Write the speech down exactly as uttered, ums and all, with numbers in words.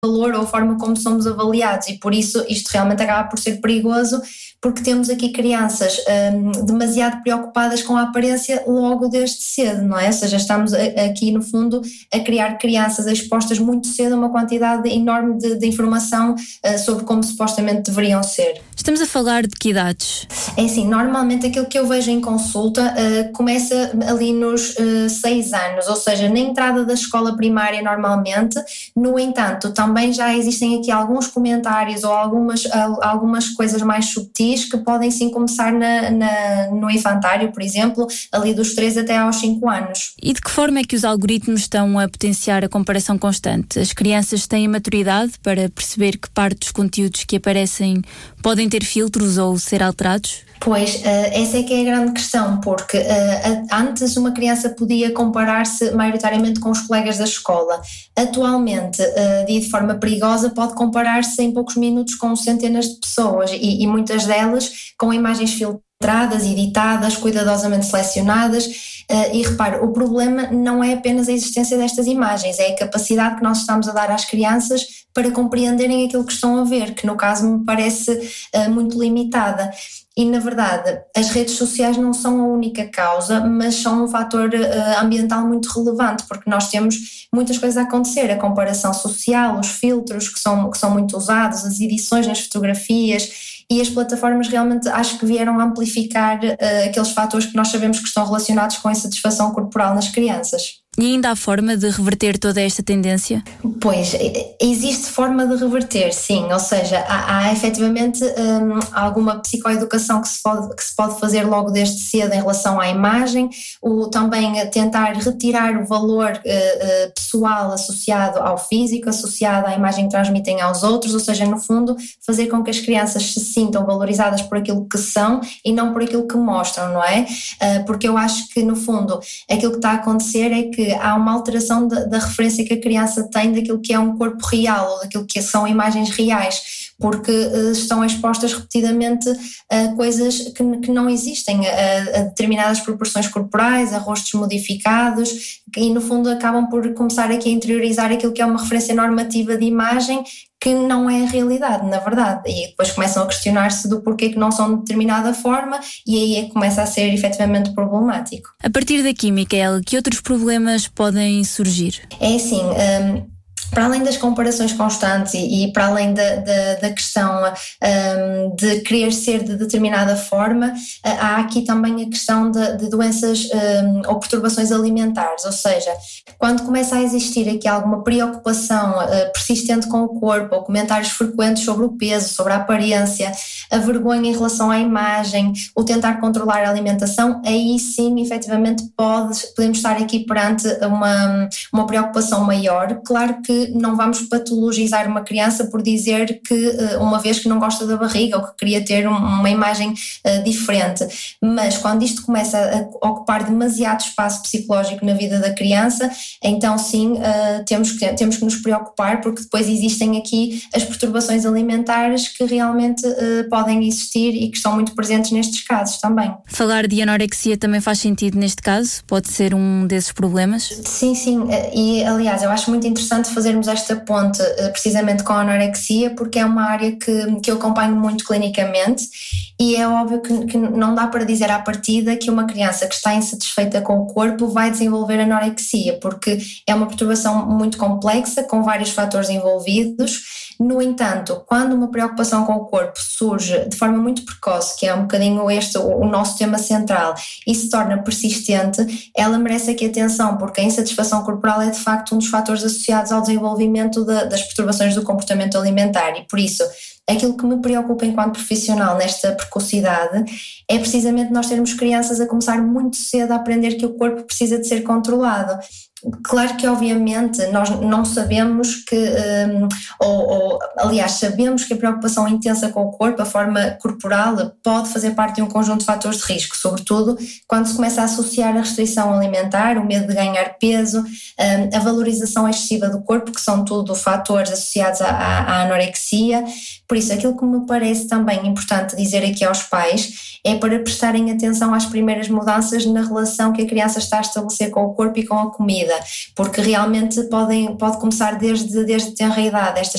valor ou a forma como somos avaliados, e por isso isto realmente acaba por ser perigoso, porque temos aqui crianças hum, demasiado preocupadas com a aparência logo desde cedo, não é? Ou seja, estamos a, aqui no fundo a criar crianças expostas muito cedo a uma quantidade enorme de, de informação uh, sobre como supostamente deveriam ser. Estamos a falar de que idades? É assim, normalmente aquilo que eu vejo em consulta uh, começa ali nos uh, seis anos, ou seja, na entrada da escola primária normalmente. No entanto, também já existem aqui alguns comentários ou algumas, algumas coisas mais subtis que podem sim começar na, na, no infantário, por exemplo, ali dos três até aos cinco anos. E de que forma é que os algoritmos estão a potenciar a comparação constante? As crianças têm maturidade para perceber que parte dos conteúdos que aparecem podem ter filtros ou ser alterados? Pois, essa é que é a grande questão, porque antes uma criança podia comparar-se maioritariamente com os colegas da escola. Atualmente, de forma perigosa, pode comparar-se em poucos minutos com centenas de pessoas e, e muitas delas com imagens filtradas, editadas, cuidadosamente selecionadas. E repare, o problema não é apenas a existência destas imagens, é a capacidade que nós estamos a dar às crianças para compreenderem aquilo que estão a ver, que no caso me parece muito limitada. E, na verdade, as redes sociais não são a única causa, mas são um fator uh, ambiental muito relevante, porque nós temos muitas coisas a acontecer, a comparação social, os filtros que são, que são muito usados, as edições nas fotografias, e as plataformas realmente acho que vieram amplificar uh, aqueles fatores que nós sabemos que estão relacionados com a insatisfação corporal nas crianças. E ainda há forma de reverter toda esta tendência? Pois, existe forma de reverter, sim, ou seja, há, há efetivamente hum, alguma psicoeducação que se, pode, que se pode fazer logo desde cedo em relação à imagem, o, também tentar retirar o valor uh, uh, pessoal associado ao físico, associado à imagem que transmitem aos outros, ou seja, no fundo, fazer com que as crianças se sintam valorizadas por aquilo que são e não por aquilo que mostram, não é? Uh, porque eu acho que, no fundo, aquilo que está a acontecer é que há uma alteração da, da referência que a criança tem daquilo que é um corpo real ou daquilo que são imagens reais, porque uh, estão expostas repetidamente a coisas que, que não existem, a, a determinadas proporções corporais, a rostos modificados, e no fundo acabam por começar aqui a interiorizar aquilo que é uma referência normativa de imagem que não é a realidade, na verdade, e depois começam a questionar-se do porquê que não são de determinada forma, e aí é que começa a ser efetivamente problemático. A partir daqui, Micaela, que outros problemas podem surgir? É assim, um, para além das comparações constantes e, e para além da, da, da questão um, de querer ser de determinada forma, há aqui também a questão de, de doenças um, ou perturbações alimentares, ou seja, quando começa a existir aqui alguma preocupação uh, persistente com o corpo, ou comentários frequentes sobre o peso, sobre a aparência, a vergonha em relação à imagem, o tentar controlar a alimentação, aí sim, efetivamente, pode, podemos estar aqui perante uma, uma preocupação maior. Claro que não vamos patologizar uma criança por dizer que uma vez que não gosta da barriga ou que queria ter uma imagem uh, diferente, mas quando isto começa a ocupar demasiado espaço psicológico na vida da criança, então sim, uh, temos, que, temos que nos preocupar, porque depois existem aqui as perturbações alimentares que realmente uh, podem existir e que estão muito presentes nestes casos também. Falar de anorexia também faz sentido neste caso? Pode ser um desses problemas? Sim, sim, e aliás eu acho muito interessante fazer fazermos esta ponte precisamente com a anorexia, porque é uma área que, que eu acompanho muito clinicamente, e é óbvio que, que não dá para dizer à partida que uma criança que está insatisfeita com o corpo vai desenvolver anorexia, porque é uma perturbação muito complexa, com vários fatores envolvidos. No entanto, quando uma preocupação com o corpo surge de forma muito precoce, que é um bocadinho este o, o nosso tema central, e se torna persistente, ela merece aqui atenção, porque a insatisfação corporal é de facto um dos fatores associados ao desenvolvimento de, das perturbações do comportamento alimentar, e por isso aquilo que me preocupa enquanto profissional nesta precocidade é precisamente nós termos crianças a começar muito cedo a aprender que o corpo precisa de ser controlado. Claro que obviamente nós não sabemos que, um, ou, ou aliás sabemos que a preocupação intensa com o corpo, a forma corporal, pode fazer parte de um conjunto de fatores de risco, sobretudo quando se começa a associar a restrição alimentar, o medo de ganhar peso, um, a valorização excessiva do corpo, que são tudo fatores associados à, à, à anorexia. Por isso, aquilo que me parece também importante dizer aqui aos pais é para prestarem atenção às primeiras mudanças na relação que a criança está a estabelecer com o corpo e com a comida. porque realmente podem, pode começar desde, desde tenra idade estas